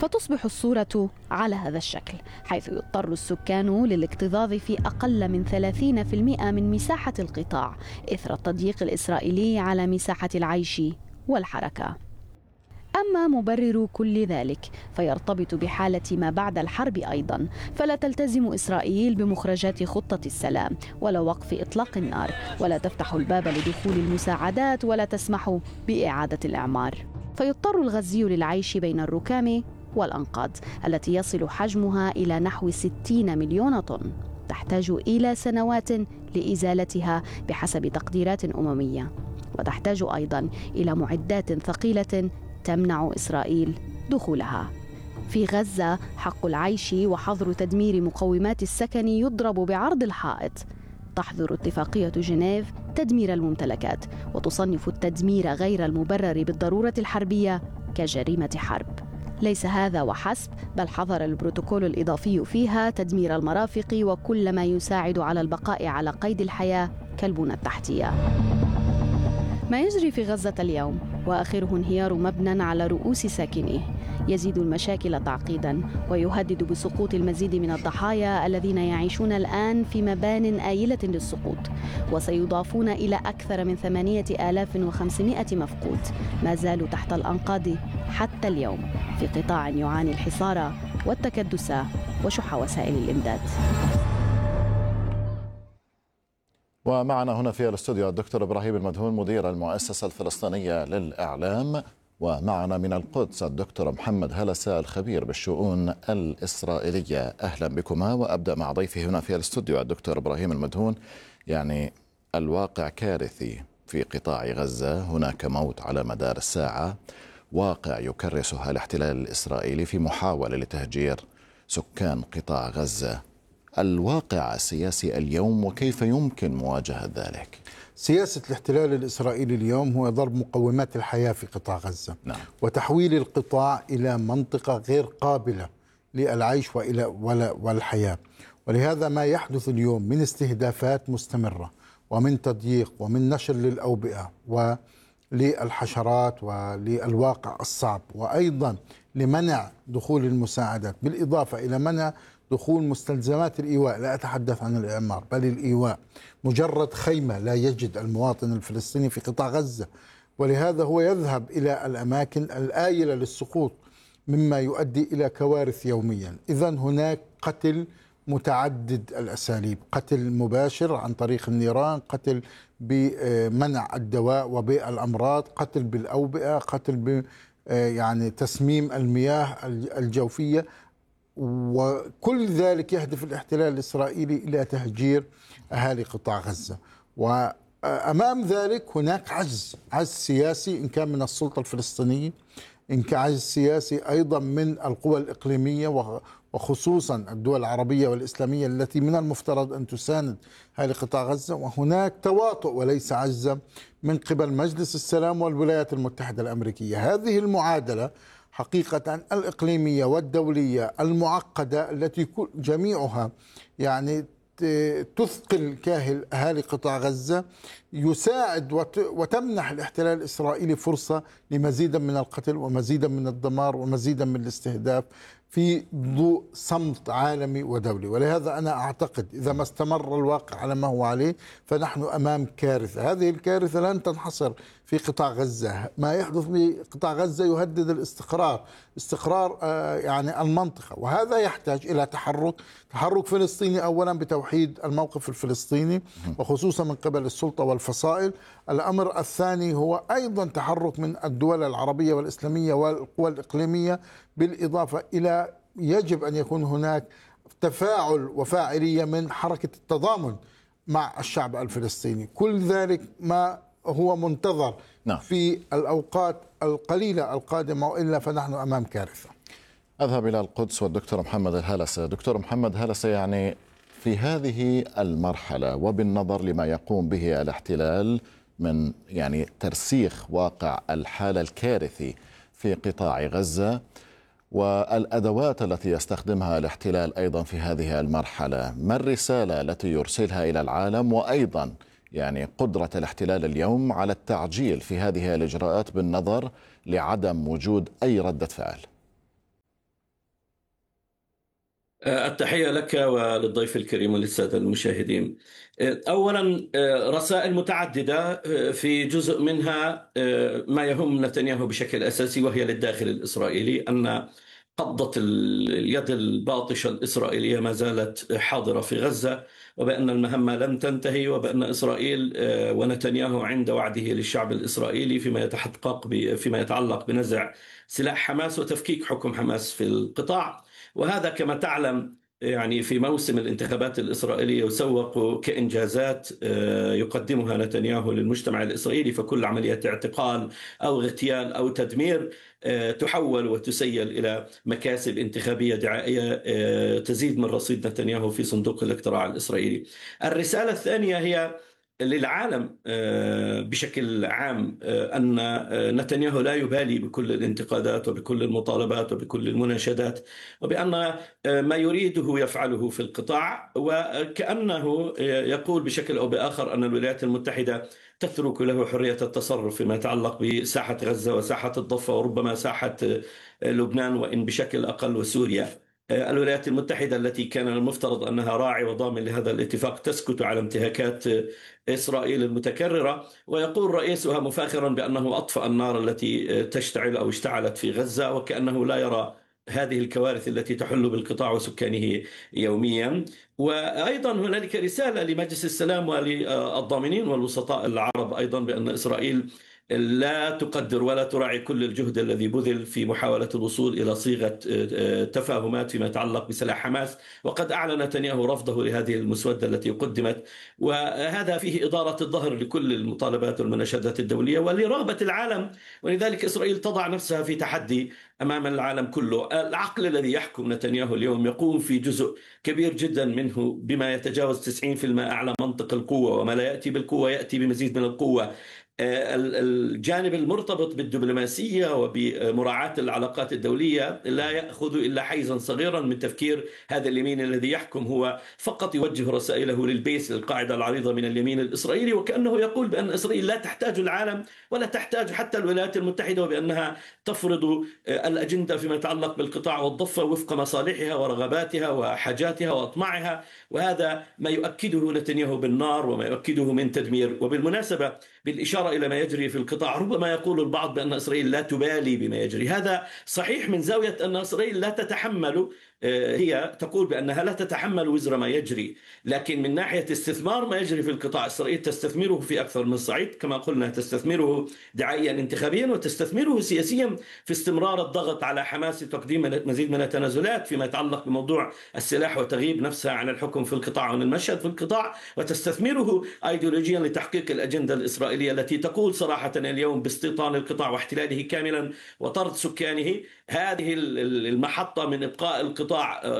فتصبح الصورة على هذا الشكل، حيث يضطر السكان للاكتظاظ في أقل من 30% من مساحة القطاع إثر التضييق الإسرائيلي على مساحة العيش والحركة. أما مبرر كل ذلك فيرتبط بحالة ما بعد الحرب أيضا، فلا تلتزم إسرائيل بمخرجات خطة السلام ولا وقف إطلاق النار، ولا تفتح الباب لدخول المساعدات، ولا تسمح بإعادة الإعمار. فيضطر الغزي للعيش بين الركام والأنقاض التي يصل حجمها إلى نحو 60 مليون طن، تحتاج إلى سنوات لإزالتها بحسب تقديرات أممية، وتحتاج أيضا إلى معدات ثقيلة تمنع إسرائيل دخولها. في غزة حق العيش وحظر تدمير مقومات السكن يضرب بعرض الحائط. تحظر اتفاقية جنيف تدمير الممتلكات، وتصنف التدمير غير المبرر بالضرورة الحربية كجريمة حرب. ليس هذا وحسب، بل حظر البروتوكول الإضافي فيها تدمير المرافق وكل ما يساعد على البقاء على قيد الحياة كالبنى التحتية. ما يجري في غزة اليوم وآخره انهيار مبنى على رؤوس ساكنيه يزيد المشاكل تعقيدا، ويهدد بسقوط المزيد من الضحايا الذين يعيشون الآن في مبان آيلة للسقوط، وسيضافون إلى أكثر من 8500 مفقود ما زالوا تحت الأنقاض حتى اليوم في قطاع يعاني الحصار والتكدس وشح وسائل الإمداد. ومعنا هنا في الاستوديو الدكتور إبراهيم المدهون مدير المؤسسة الفلسطينية للإعلام، ومعنا من القدس الدكتور محمد هلسة الخبير بالشؤون الإسرائيلية. أهلا بكما. وأبدأ مع ضيفي هنا في الاستوديو الدكتور إبراهيم المدهون. يعني الواقع كارثي في قطاع غزة، هناك موت على مدار الساعة، واقع يكرسها الاحتلال الإسرائيلي في محاولة لتهجير سكان قطاع غزة. الواقع السياسي اليوم وكيف يمكن مواجهة ذلك؟ سياسة الاحتلال الإسرائيلي اليوم هو ضرب مقومات الحياة في قطاع غزة. نعم. وتحويل القطاع إلى منطقة غير قابلة للعيش والحياة. ولهذا ما يحدث اليوم من استهدافات مستمرة ومن تضييق ومن نشر للأوبئة وللحشرات وللواقع الصعب، وأيضا لمنع دخول المساعدات، بالإضافة إلى منع دخول مستلزمات الإيواء. لا أتحدث عن الإعمار بل الإيواء. مجرد خيمة لا يجد المواطن الفلسطيني في قطاع غزة، ولهذا هو يذهب إلى الأماكن الآيلة للسقوط، مما يؤدي إلى كوارث يوميا. إذن هناك قتل متعدد الأساليب: قتل مباشر عن طريق النيران، قتل بمنع الدواء وبالأمراض، قتل بالأوبئة، قتل يعني تسميم المياه الجوفية، وكل ذلك يهدف الاحتلال الإسرائيلي إلى تهجير أهالي قطاع غزة. وأمام ذلك هناك عجز سياسي، إن كان من السلطة الفلسطينية، إن كان عجز سياسي أيضا من القوى الإقليمية وخصوصا الدول العربية والإسلامية التي من المفترض أن تساند أهالي قطاع غزة. وهناك تواطؤ وليس عجزا من قبل مجلس السلام والولايات المتحدة الأمريكية. هذه المعادلة حقيقة الإقليمية والدولية المعقدة التي جميعها يعني تثقل كاهل أهالي قطاع غزة، يساعد وتمنح الاحتلال الإسرائيلي فرصة لمزيدا من القتل ومزيدا من الدمار ومزيدا من الاستهداف في ضوء صمت عالمي ودولي. ولهذا أنا أعتقد إذا ما استمر الواقع على ما هو عليه فنحن أمام كارثة. هذه الكارثة لن تنحصر في قطاع غزة. ما يحدث في قطاع غزة يهدد استقرار يعني المنطقة، وهذا يحتاج إلى تحرك فلسطيني أولا بتوحيد الموقف الفلسطيني وخصوصا من قبل السلطة والفصائل. الأمر الثاني هو أيضا تحرك من الدول العربية والإسلامية والقوى الإقليمية، بالإضافة إلى يجب أن يكون هناك تفاعل وفاعلية من حركة التضامن مع الشعب الفلسطيني. كل ذلك ما هو منتظر في الأوقات القليلة القادمة، وإلا فنحن أمام كارثة. أذهب إلى القدس والدكتور محمد الهلسة. دكتور محمد هلسة، يعني في هذه المرحلة وبالنظر لما يقوم به الاحتلال من يعني ترسيخ واقع الحالة الكارثي في قطاع غزة والأدوات التي يستخدمها الاحتلال أيضا في هذه المرحلة، ما الرسالة التي يرسلها إلى العالم، وأيضا يعني قدرة الاحتلال اليوم على التعجيل في هذه الإجراءات بالنظر لعدم وجود أي ردة فعل؟ التحية لك وللضيف الكريم وللسادة المشاهدين. أولا، رسائل متعددة، في جزء منها ما يهم نتنياهو بشكل أساسي وهي للداخل الإسرائيلي، أن قبضة اليد الباطشة الإسرائيلية ما زالت حاضرة في غزة، وبأن المهمة لم تنتهي، وبأن إسرائيل ونتنياهو عند وعده للشعب الإسرائيلي فيما يتعلق بنزع سلاح حماس وتفكيك حكم حماس في القطاع. وهذا كما تعلم يعني في موسم الانتخابات الإسرائيلية يسوق كإنجازات يقدمها نتنياهو للمجتمع الإسرائيلي، فكل عملية اعتقال أو اغتيال أو تدمير تحول وتسيل إلى مكاسب انتخابية دعائية تزيد من رصيد نتنياهو في صندوق الاقتراع الإسرائيلي. الرسالة الثانية هي للعالم بشكل عام، أن نتنياهو لا يبالي بكل الانتقادات وبكل المطالبات وبكل المناشدات، وبأن ما يريده يفعله في القطاع، وكأنه يقول بشكل أو بآخر أن الولايات المتحدة تترك له حرية التصرف فيما يتعلق بساحة غزة وساحة الضفة وربما ساحة لبنان، وإن بشكل أقل وسوريا. الولايات المتحدة التي كان المفترض أنها راعي وضامن لهذا الاتفاق تسكت على انتهاكات إسرائيل المتكررة، ويقول رئيسها مفاخرا بأنه أطفأ النار التي تشتعل أو اشتعلت في غزة، وكأنه لا يرى هذه الكوارث التي تحل بالقطاع وسكانه يوميا. وأيضا هنالك رسالة لمجلس السلام وللضامنين والوسطاء العرب أيضا بأن إسرائيل لا تقدر ولا تراعي كل الجهد الذي بذل في محاولة الوصول إلى صيغة تفاهمات فيما يتعلق بسلاح حماس، وقد أعلن نتنياهو رفضه لهذه المسودة التي قدمت، وهذا فيه إدارة الظهر لكل المطالبات والمناشدات الدولية ولرغبة العالم. ولذلك إسرائيل تضع نفسها في تحدي أمام العالم كله. العقل الذي يحكم نتنياهو اليوم يقوم في جزء كبير جدا منه بما يتجاوز 90% أعلى منطق القوة، وما لا يأتي بالقوة يأتي بمزيد من القوة. الجانب المرتبط بالدبلوماسية وبمراعاة العلاقات الدولية لا يأخذ إلا حيزا صغيرا من تفكير هذا اليمين الذي يحكم، هو فقط يوجه رسائله للبيس، للقاعدة العريضة من اليمين الإسرائيلي، وكأنه يقول بأن إسرائيل لا تحتاج العالم ولا تحتاج حتى الولايات المتحدة، وبأنها تفرض الأجندة فيما يتعلق بالقطاع والضفة وفق مصالحها ورغباتها وحاجاتها وأطماعها. وهذا ما يؤكده نتنياهو بالنار وما يؤكده من تدمير. وبالمناسبة، بالإشارة إلى ما يجري في القطاع، ربما يقول البعض بأن إسرائيل لا تبالي بما يجري. هذا صحيح من زاوية أن إسرائيل لا تتحمل، هي تقول بأنها لا تتحمل وزر ما يجري، لكن من ناحية استثمار ما يجري في القطاع، إسرائيل تستثمره في أكثر من صعيد، كما قلنا تستثمره دعائيا انتخابيا، وتستثمره سياسيا في استمرار الضغط على حماس لتقديم مزيد من التنازلات فيما يتعلق بموضوع السلاح وتغييب نفسها عن الحكم في القطاع وعن المشهد في القطاع، وتستثمره أيديولوجيا لتحقيق الأجندة الإسرائيلية التي تقول صراحة اليوم باستيطان القطاع واحتلاله كاملا وطرد سكانه. هذه المحطة من إبقاء القطاع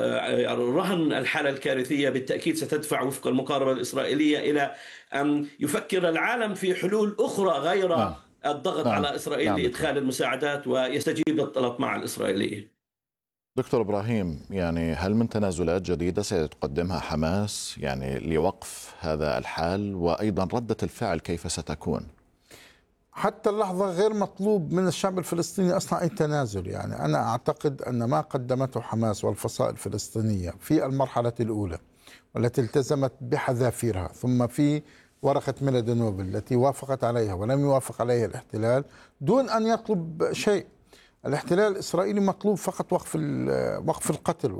رهن الحالة الكارثية بالتأكيد ستدفع وفق المقاربة الإسرائيلية إلى أن يفكر العالم في حلول أخرى غير الضغط على إسرائيل لإدخال المساعدات ويستجيب للأطماع الإسرائيلية. دكتور إبراهيم، يعني هل من تنازلات جديدة ستقدمها حماس يعني لوقف هذا الحال؟ وأيضا ردة الفعل كيف ستكون؟ حتى اللحظة غير مطلوب من الشعب الفلسطيني أصلا أي تنازل. يعني أنا أعتقد أن ما قدمته حماس والفصائل الفلسطينية في المرحلة الأولى والتي التزمت بحذافيرها، ثم في ورقة ميلاد نوبل التي وافقت عليها ولم يوافق عليها الاحتلال دون أن يطلب شيء. الاحتلال الإسرائيلي مطلوب فقط وقف القتل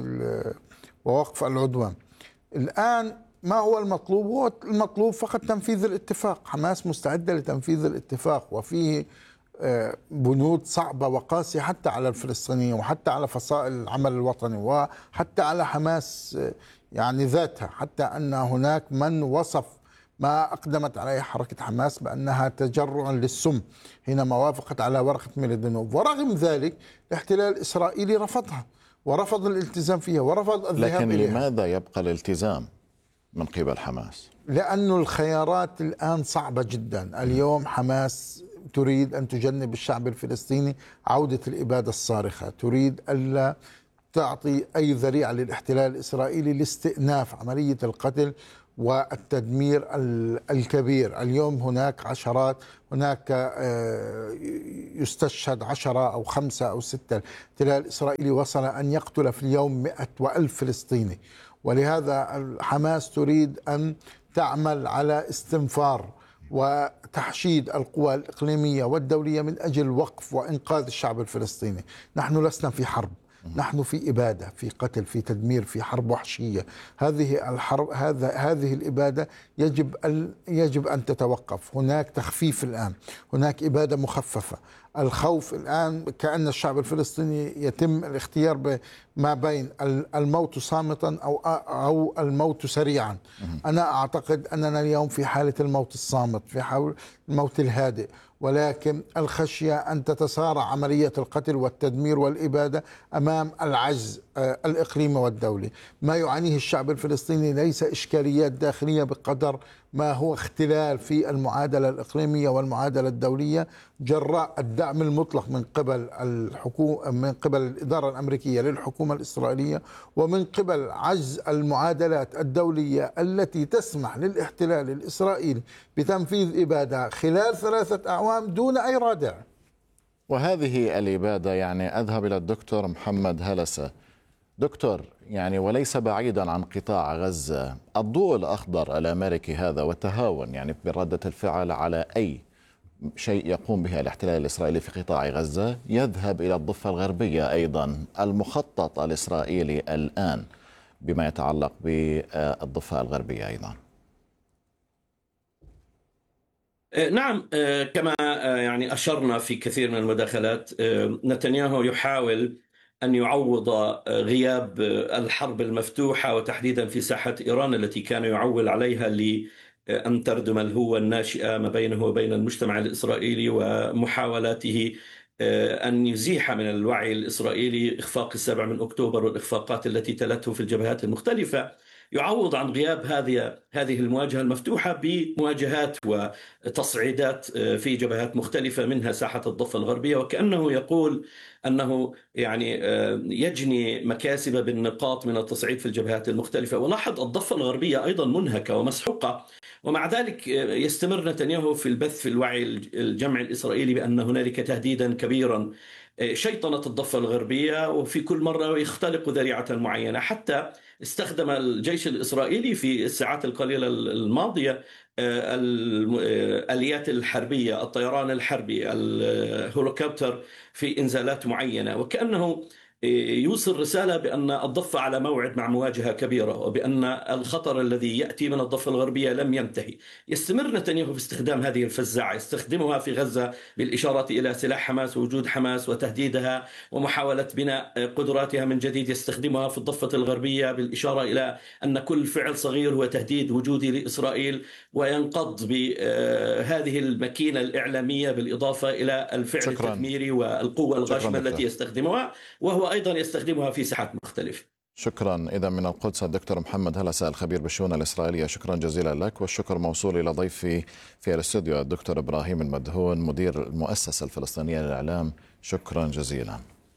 ووقف العدوان. الآن ما هو المطلوب؟ هو المطلوب فقط تنفيذ الاتفاق. حماس مستعدة لتنفيذ الاتفاق، وفيه بنود صعبة وقاسية حتى على الفلسطينيين وحتى على فصائل العمل الوطني وحتى على حماس يعني ذاتها، حتى أن هناك من وصف ما أقدمت عليه حركة حماس بأنها تجرع للسم حينما وافقت على ورقة ميلاد نوبل. ورغم ذلك الاحتلال الإسرائيلي رفضها ورفض الالتزام فيها ورفض الذهاب لكن إليها. لماذا يبقى الالتزام من قبل حماس؟ لأن الخيارات الآن صعبة جدا. اليوم حماس تريد أن تجنب الشعب الفلسطيني عودة الإبادة الصارخة، تريد ألا تعطي أي ذريعة للاحتلال الإسرائيلي لاستئناف عملية القتل والتدمير الكبير. اليوم هناك عشرات، هناك يستشهد 10 أو 5 أو 6. الاحتلال الإسرائيلي وصل أن يقتل في اليوم 100 وألف فلسطيني، ولهذا حماس تريد أن تعمل على استنفار وتحشيد القوى الإقليمية والدولية من أجل وقف وإنقاذ الشعب الفلسطيني. نحن لسنا في حرب، نحن في إبادة، في قتل، في تدمير، في حرب وحشية. هذه الحرب، هذه الإبادة يجب أن تتوقف. هناك تخفيف الآن، هناك إبادة مخففة. الخوف الآن كأن الشعب الفلسطيني يتم الاختيار ما بين الموت صامتا أو الموت سريعا. أنا أعتقد أننا اليوم في حالة الموت الصامت، في حال الموت الهادئ، ولكن الخشية أن تتسارع عملية القتل والتدمير والإبادة أمام العجز الإقليمي والدولي. ما يعانيه الشعب الفلسطيني ليس إشكاليات داخلية بقدر ما هو اختلال في المعادلة الإقليمية والمعادلة الدولية جراء الدعم المطلق من قبل الحكومة، من قبل الإدارة الأمريكية للحكومة الإسرائيلية، ومن قبل عجز المعادلات الدولية التي تسمح للاحتلال الإسرائيلي بتنفيذ إبادة خلال 3 أعوام دون أي رادع. وهذه الإبادة، يعني أذهب إلى الدكتور محمد هلسة. دكتور، يعني وليس بعيدا عن قطاع غزة، الضوء الأخضر الأمريكي هذا والتهاون يعني بردة الفعل على أي شيء يقوم به الاحتلال الإسرائيلي في قطاع غزة يذهب إلى الضفة الغربية أيضا. المخطط الإسرائيلي الآن بما يتعلق بالضفة الغربية أيضا. نعم، كما يعني أشرنا في كثير من المداخلات، نتنياهو يحاول أن يعوض غياب الحرب المفتوحة، وتحديدا في ساحة إيران التي كان يعول عليها لأن تردم الهوة الناشئة ما بينه وبين المجتمع الإسرائيلي، ومحاولاته أن يزيح من الوعي الإسرائيلي إخفاق 7 أكتوبر والإخفاقات التي تلته في الجبهات المختلفة. يعوض عن غياب هذه المواجهة المفتوحة بمواجهات وتصعيدات في جبهات مختلفة منها ساحة الضفة الغربية، وكأنه يقول أنه يعني يجني مكاسب بالنقاط من التصعيد في الجبهات المختلفة. ولاحظ الضفة الغربية أيضا منهكة ومسحوقة، ومع ذلك يستمر نتنياهو في البث في الوعي الجمعي الإسرائيلي بأن هنالك تهديدا كبيرا شيطنة الضفة الغربية، وفي كل مرة يختلق ذريعة معينة. حتى استخدم الجيش الإسرائيلي في الساعات القليلة الماضية الآليات الحربية، الطيران الحربي، الهليكوبتر في إنزالات معينة، وكأنه يوصل رسالة بأن الضفة على موعد مع مواجهة كبيرة، وبأن الخطر الذي يأتي من الضفة الغربية لم ينتهي. يستمر نتنياهو في استخدام هذه الفزاعة، يستخدمها في غزة بالإشارة إلى سلاح حماس ووجود حماس وتهديدها ومحاولة بناء قدراتها من جديد. يستخدمها في الضفة الغربية بالإشارة إلى أن كل فعل صغير هو تهديد وجودي لإسرائيل، وينقض بهذه الماكينة الإعلامية بالإضافة إلى الفعل التدميري والقوة الغاشمة التي يستخدمها، وهو أيضا يستخدمها في ساحات مختلفة. شكرا. إذا من القدس الدكتور محمد هلسة الخبير بالشؤون الإسرائيلية، شكرا جزيلا لك. والشكر موصول إلى ضيفي في الاستوديو الدكتور إبراهيم المدهون مدير المؤسسة الفلسطينية للإعلام، شكرا جزيلا.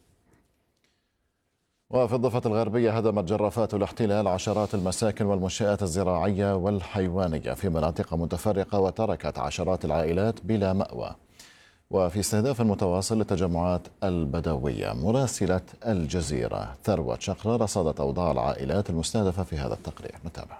وفي الضفة الغربية هدمت جرافات الاحتلال عشرات المساكن والمنشآت الزراعية والحيوانية في مناطق متفرقة، وتركت عشرات العائلات بلا مأوى. وفي استهداف متواصل للتجمعات البدوية، مراسلة الجزيرة ثروة شقرة رصدت أوضاع العائلات المستهدفة في هذا التقرير، نتابع.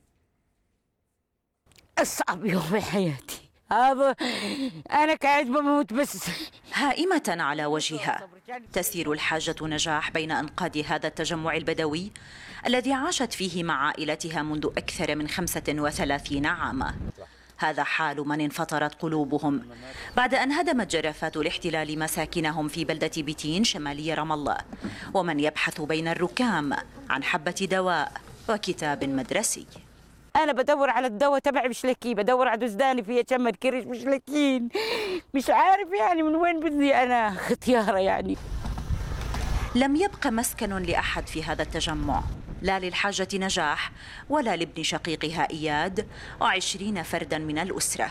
أصعب يوم في حياتي هذا، أنا قاعد بموت بس. هائمة على وجهها تسير الحاجة نجاح بين أنقاض هذا التجمع البدوي الذي عاشت فيه مع عائلتها منذ أكثر من 35 عاما. هذا حال من انفطرت قلوبهم بعد أن هدمت جرافات الاحتلال مساكنهم في بلدة بيتين شمالي رام الله، ومن يبحث بين الركام عن حبة دواء وكتاب مدرسي. أنا بدور على الدواء تبعي مش لاقيه، بدور على دزداني فيها شمر كرش مش لاقين، مش عارف يعني من وين بدي أنا ختيارة يعني. لم يبق مسكن لأحد في هذا التجمع، لا للحاجة نجاح ولا لابن شقيقها إياد و20 فردا من الأسرة.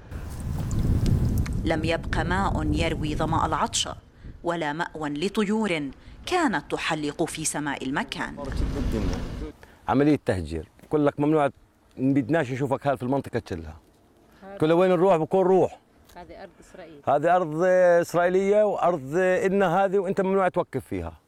لم يبق ماء يروي ظمأ العطش ولا مأوى لطيور كانت تحلق في سماء المكان. عملية تهجير، يقول لك ممنوع ما بدناش نشوفك هال في المنطقة كلها. كل وين نروح بكون روح. هذه أرض إسرائيل. هذه أرض إسرائيلية وأرض إلنا هذه، وأنت ممنوع توقف فيها.